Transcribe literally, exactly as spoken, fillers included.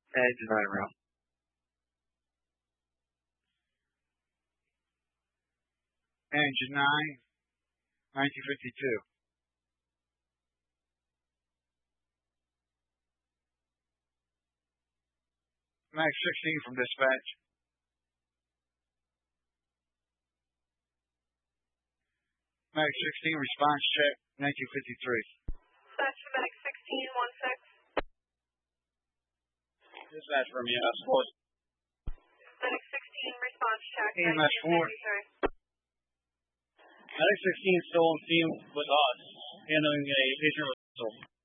Engine nine round. Engine nine, nineteen fifty-two. Max sixteen from dispatch. Max sixteen, response check, nineteen fifty-three. Dispatch for Max sixteen, one six. Dispatch from E M S four. Max sixteen, response check, E M S four. Medic sixteen still on scene with us, handling a patient reversal.